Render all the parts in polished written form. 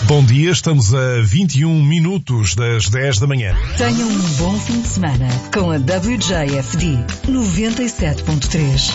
Bom dia, estamos a 21 minutos das 10 da manhã. Tenham um bom fim de semana com a WJFD 97.3.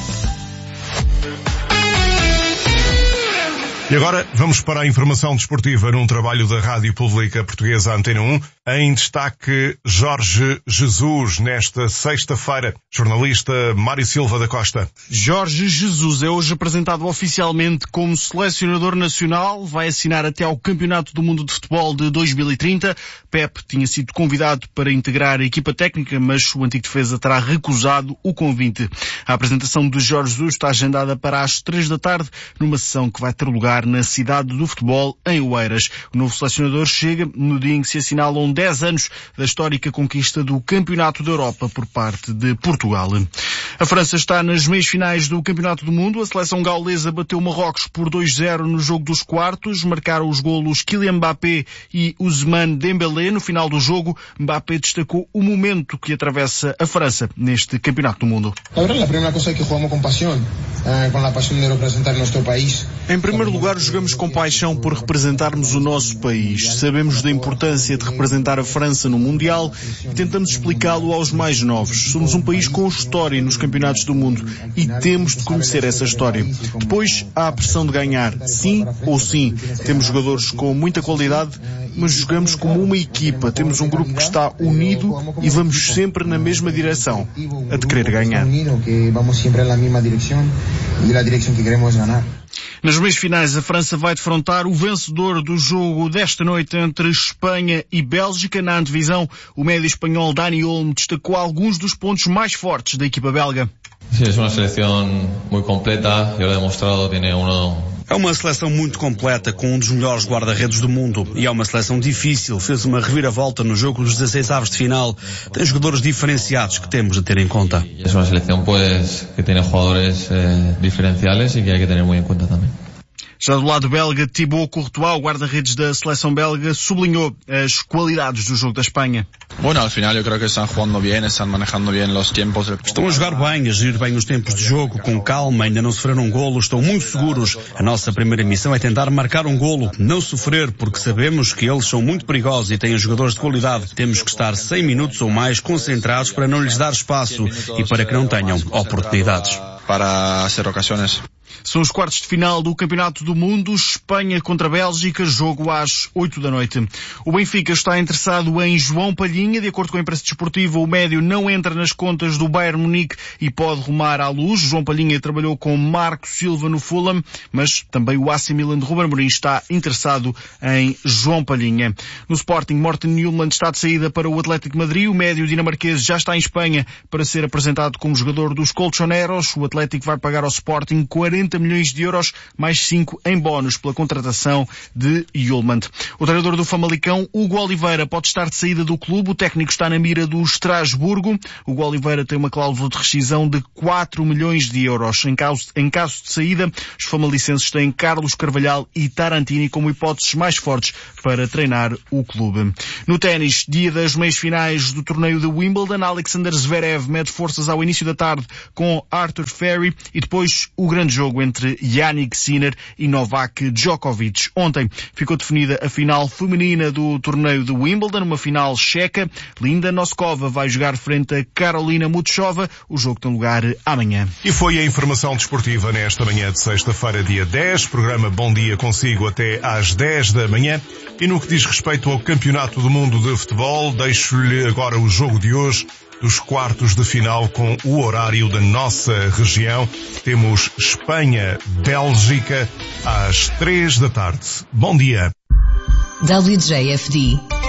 E agora vamos para a informação desportiva num trabalho da Rádio Pública Portuguesa Antena 1. Em destaque, Jorge Jesus, nesta sexta-feira. Jornalista Mário Silva da Costa. Jorge Jesus é hoje apresentado oficialmente como selecionador nacional. Vai assinar até ao Campeonato do Mundo de Futebol de 2030. Pep tinha sido convidado para integrar a equipa técnica, mas o antigo defesa terá recusado o convite. A apresentação de Jorge Jesus está agendada para às 3 da tarde, numa sessão que vai ter lugar na cidade do futebol, em Oeiras. O novo selecionador chega no dia em que se assinalam 10 anos da histórica conquista do Campeonato da Europa por parte de Portugal. A França está nas meias finais do Campeonato do Mundo. A seleção gaulesa bateu o Marrocos por 2-0 no jogo dos quartos. Marcaram os golos Kylian Mbappé e Ousmane Dembélé. No final do jogo, Mbappé destacou o momento que atravessa a França neste Campeonato do Mundo. A primeira coisa é que jogamos com paixão, com a paixão de representar nosso país. Em primeiro lugar, jogamos com paixão por representarmos o nosso país. Sabemos da importância de representar a França no Mundial e tentamos explicá-lo aos mais novos. Somos um país com história nos campeonatos do mundo e temos de conhecer essa história. Depois há a pressão de ganhar, sim ou sim. Temos jogadores com muita qualidade, mas jogamos como uma equipa. Temos um grupo que está unido e vamos sempre na mesma direção, a de querer ganhar. Nas meias finais, a França vai defrontar o vencedor do jogo desta noite entre Espanha e Bélgica. Na antevisão, o médio espanhol Dani Olmo destacou alguns dos pontos mais fortes da equipa belga. Sí, es una selección muy completa, ya lo he demostrado, tiene É uma seleção muito completa, com um dos melhores guarda-redes do mundo. E é uma seleção difícil, fez uma reviravolta no jogo dos 16 avos de final. Tem jogadores diferenciados que temos de ter em conta. É uma seleção que tem jogadores diferenciais e que há que ter muito em conta também. Já do lado belga, Thibaut Courtois, o guarda-redes da seleção belga, sublinhou as qualidades do jogo da Espanha. Bueno, al final yo creo que están jugando bien, están manejando bien los tiempos. Estão a jogar bem, a gerir bem os tempos de jogo, com calma, ainda não sofreram um golo, estão muito seguros. A nossa primeira missão é tentar marcar um golo, não sofrer, porque sabemos que eles são muito perigosos e têm jogadores de qualidade. Temos que estar 100 minutos ou mais concentrados para não lhes dar espaço e para que não tenham oportunidades. Para hacer ocasiones. São os quartos de final do Campeonato do Mundo, Espanha contra Bélgica, jogo às 8 da noite. O Benfica está interessado em João Palhinha. De acordo com a imprensa desportiva, o médio não entra nas contas do Bayern Munique e pode rumar à luz. João Palhinha trabalhou com Marco Silva no Fulham, mas também o AC Milan de Ruben Amorim está interessado em João Palhinha. No Sporting, Morten Newman está de saída para o Atlético de Madrid. O médio dinamarquês já está em Espanha para ser apresentado como jogador dos Colchoneros. O Atlético vai pagar ao Sporting 40 milhões de euros, mais 5 em bónus pela contratação de Yulman. O treinador do Famalicão, Hugo Oliveira, pode estar de saída do clube. O técnico está na mira do Estrasburgo. Hugo Oliveira tem uma cláusula de rescisão de 4 milhões de euros. Em caso de saída, os famalicenses têm Carlos Carvalhal e Tarantini como hipóteses mais fortes para treinar o clube. No ténis, dia das meias finais do torneio de Wimbledon, Alexander Zverev mede forças ao início da tarde com Arthur Ferry e depois o grande jogo entre Jannik Sinner e Novak Djokovic. Ontem ficou definida a final feminina do torneio de Wimbledon, uma final checa. Linda Noskova vai jogar frente a Karolina Muchova. O jogo tem lugar amanhã. E foi a informação desportiva nesta manhã de sexta-feira, dia 10. Programa Bom Dia consigo até às 10 da manhã. E no que diz respeito ao Campeonato do Mundo de Futebol, deixo-lhe agora o jogo de hoje dos quartos de final com o horário da nossa região. Temos Espanha-Bélgica às 3 da tarde. Bom dia. WJFD